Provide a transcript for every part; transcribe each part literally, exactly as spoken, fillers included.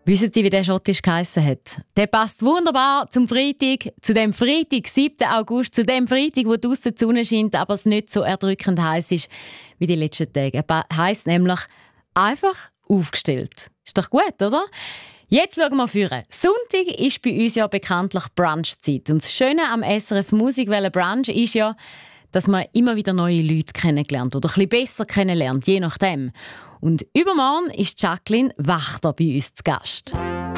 Wissen Sie, wie der schottisch geheissen hat? Der passt wunderbar zum Freitag, zu dem Freitag, siebten August, zu dem Freitag, wo draussen die Sonne scheint, aber es nicht so erdrückend heiß ist wie die letzten Tage. Er heisst nämlich einfach aufgestellt. Ist doch gut, oder? Jetzt schauen wir vorne. Sonntag ist bei uns ja bekanntlich Brunchzeit. Und das Schöne am S R F Musikwelle Brunch ist ja, dass man immer wieder neue Leute kennenlernt oder ein bisschen besser kennenlernt, je nachdem. Und übermorgen ist Jacqueline Wachter bei uns zu Gast.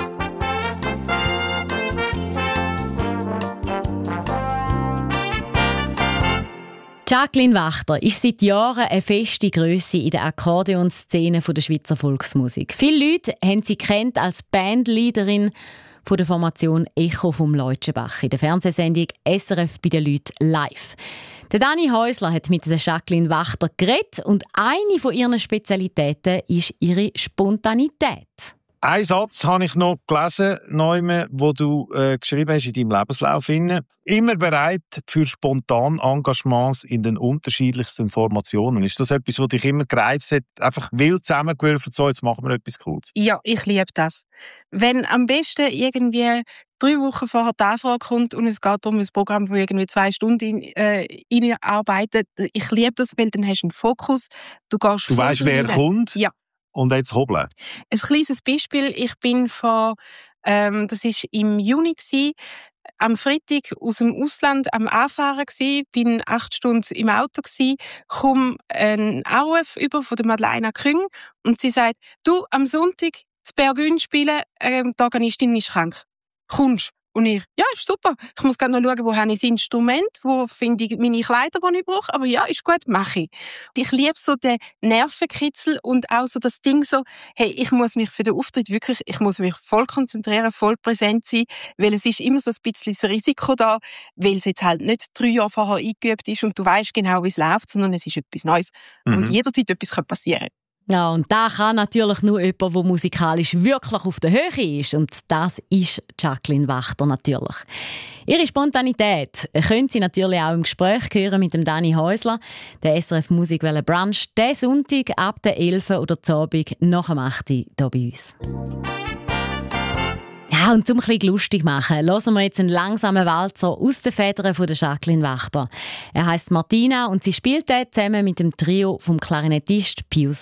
Jacqueline Wachter ist seit Jahren eine feste Grösse in der Akkordeonszene der Schweizer Volksmusik. Viele Leute haben sie kennt als Bandleaderin von der Formation Echo vom Leutschenbach in der Fernsehsendung S R F bei den Leuten live. Der Dani Häusler hat mit der Jacqueline Wachter geredet und eine von ihren Spezialitäten ist ihre Spontanität. Einen Satz habe ich noch gelesen, Neume, wo du äh, geschrieben hast in deinem Lebenslauf. Immer bereit für spontane Engagements in den unterschiedlichsten Formationen. Ist das etwas, was dich immer gereizt hat? Einfach wild zusammengewürfelt, so, jetzt machen wir etwas Cooles. Ja, ich liebe das. Wenn am besten irgendwie drei Wochen vorher die Anfrage kommt und es geht um ein Programm, das irgendwie zwei Stunden äh, reinarbeitet. Ich liebe das, weil dann hast du einen Fokus. Du gehst Du weißt, wer rein. kommt? Ja. Und jetzt hobeln. Ein kleines Beispiel. Ich bin vor, ähm, das war im Juni, gewesen, am Freitag aus dem Ausland am Anfahren gewesen, bin acht Stunden im Auto gewesen, komme einen Anruf über von der Madeleine Küng und sie sagt, du, am Sonntag zu Bergün spielen, äh, die Organistin ist krank. Kommst? Und ich, ja, ist super. Ich muss gerade noch schauen, wo habe ich das Instrument, wo finde ich meine Kleider, die ich brauche. Aber ja, ist gut, mache ich. Ich liebe so den Nervenkitzel und auch so das Ding so, hey, ich muss mich für den Auftritt wirklich, ich muss mich voll konzentrieren, voll präsent sein, weil es ist immer so ein bisschen das Risiko da, weil es jetzt halt nicht drei Jahre vorher eingeübt ist und du weißt genau, wie es läuft, sondern es ist etwas Neues, mhm. wo jederzeit etwas passieren kann. Ja, und da kann natürlich nur jemand, der musikalisch wirklich auf der Höhe ist. Und das ist Jacqueline Wachter natürlich. Ihre Spontanität können Sie natürlich auch im Gespräch hören mit dem Dani Häusler, der S R F Musikwelle Brunch, diesen Sonntag ab der elf oder zum Abend nach dem acht hier bei uns. Ja, und zum ein bisschen lustig machen, hören wir jetzt einen langsamen Walzer aus den Federn von der Jacqueline Wachter. Er heisst Martina und sie spielt den zusammen mit dem Trio vom Klarinettist Pius